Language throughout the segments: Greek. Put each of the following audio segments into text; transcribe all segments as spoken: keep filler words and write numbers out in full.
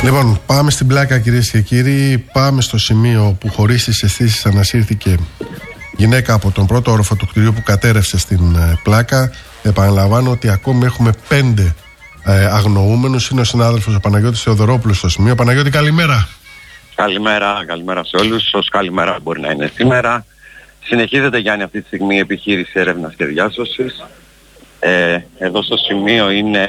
Λοιπόν, πάμε στην πλάκα, κυρίες και κύριοι. Πάμε στο σημείο που χωρίς τις αισθήσεις ανασύρθηκε γυναίκα από τον πρώτο όροφο του κτηρίου που κατέρευσε στην πλάκα. Επαναλαμβάνω ότι ακόμη έχουμε πέντε ε, αγνοούμενους. Είναι ο συνάδελφος ο Παναγιώτης Θεοδωρόπουλος στο σημείο. Παναγιώτη, καλημέρα. Καλημέρα, καλημέρα σε όλους. Ως καλημέρα μπορεί να είναι σήμερα. Συνεχίζεται, Γιάννη, αυτή τη στιγμή η επιχείρηση έρευνας και διάσωσης. Ε, εδώ στο σημείο είναι...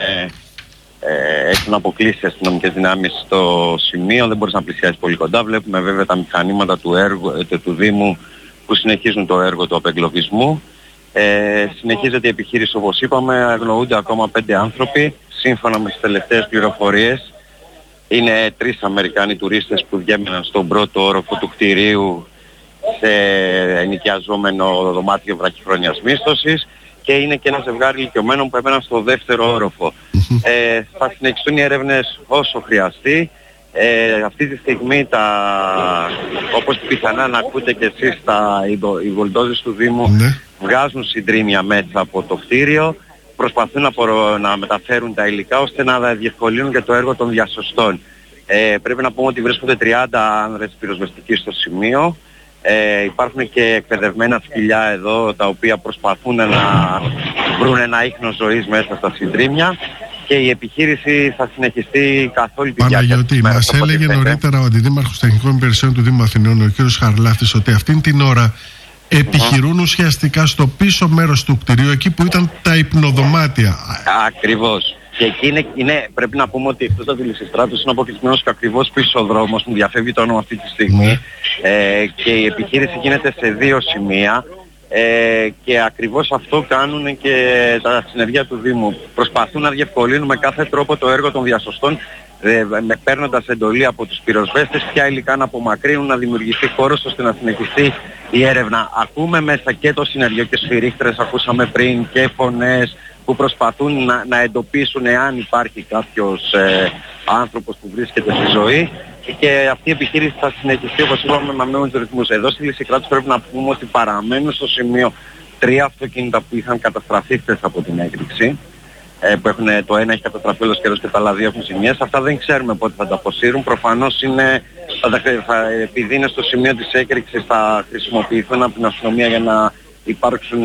Ε, έχουν αποκλείσει οι αστυνομικές δυνάμεις στο σημείο, δεν μπορείς να πλησιάσεις πολύ κοντά. Βλέπουμε βέβαια τα μηχανήματα του, έργου, ε, του Δήμου που συνεχίζουν το έργο του απεγκλωβισμού. Ε, συνεχίζεται η επιχείρηση, όπως είπαμε, αγνοούνται ακόμα πέντε άνθρωποι. Σύμφωνα με τις τελευταίες πληροφορίες, είναι τρεις Αμερικάνοι τουρίστες που διέμεναν στον πρώτο όροφο του κτηρίου σε ενοικιαζόμενο δωμάτιο βραχυχρόνιας μίσθωσης, και είναι και ένα ζευγάρι ηλικιωμένων που έμεναν στο δεύτερο όροφο. Ε, θα συνεχιστούν οι έρευνες όσο χρειαστεί. Ε, αυτή τη στιγμή, τα, όπως πιθανά να ακούτε και εσείς, τα, οι βολντόζες του Δήμου ναι. βγάζουν συντρίμμια μέσα από το κτίριο, προσπαθούν να, προ, να μεταφέρουν τα υλικά ώστε να διευκολύνουν και το έργο των διασωστών. Ε, πρέπει να πούμε ότι βρίσκονται τριάντα άνδρες πυροσβεστικοί στο σημείο. Ε, υπάρχουν και εκπαιδευμένα σκυλιά εδώ, τα οποία προσπαθούν να βρουν ένα ίχνος ζωής μέσα στα συντρίμμια, και η επιχείρηση θα συνεχιστεί καθ' όλη τη διάρκεια. Παναγιώτη, μας έλεγε νωρίτερα ο Αντιδήμαρχος Τεχνικών Υπηρεσιών του Δήμου Αθηνών, ο κ. Χαρλάφτης, ότι αυτήν την ώρα επιχειρούν mm-hmm. ουσιαστικά στο πίσω μέρος του κτηρίου, εκεί που ήταν τα υπνοδωμάτια. Ακριβώς. Και εκεί είναι, είναι, πρέπει να πούμε ότι εκτός από τη Λυσιστράτους είναι αποκλεισμένος και ακριβώς πίσω ο δρόμος, μου διαφεύγει το όνομα αυτή τη στιγμή, mm. ε, και η επιχείρηση γίνεται σε δύο σημεία, ε, και ακριβώς αυτό κάνουν και τα συνεργεία του Δήμου. Προσπαθούν να διευκολύνουν με κάθε τρόπο το έργο των διασωστών, ε, με, παίρνοντας εντολή από τους πυροσβέστες ποια υλικά να απομακρύνουν, να δημιουργηθεί χώρος ώστε να συνεχιστεί η έρευνα. Ακούμε μέσα και το συνεργείο και σφυρίχτρες, ακούσαμε πριν, και φωνές που προσπαθούν να, να εντοπίσουν εάν υπάρχει κάποιος ε, άνθρωπος που βρίσκεται στη ζωή, και, και αυτή η επιχείρηση θα συνεχιστεί, όπως είπαμε, με αμέους ρυθμούς. Εδώ στη Λυσικράτους πρέπει να πούμε ότι παραμένουν στο σημείο τρία αυτοκίνητα που είχαν καταστραφεί χθες από την έκρηξη, ε, που έχουν, το ένα έχει καταστραφεί όλος καιρός και τα άλλα δύο έχουν ζημιές. Αυτά δεν ξέρουμε πότε θα τα αποσύρουν. Προφανώς είναι, θα, θα, επειδή είναι στο σημείο της έκρηξης, θα χρησιμοποιηθούν από την αστυνομία για να υπάρξουν,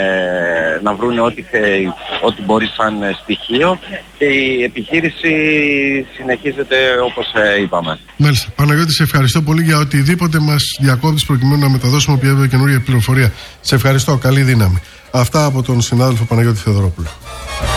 ε, να βρουν ό,τι, ό,τι μπορεί σαν στοιχείο, και η επιχείρηση συνεχίζεται όπως ε, είπαμε. Μάλιστα. Παναγιώτη, σε ευχαριστώ πολύ για οτιδήποτε μας διακόπτεις προκειμένου να μεταδώσουμε οποιαδήποτε καινούργια πληροφορία. Σε ευχαριστώ. Καλή δύναμη. Αυτά από τον συνάδελφο Παναγιώτη Θεοδωρόπουλο.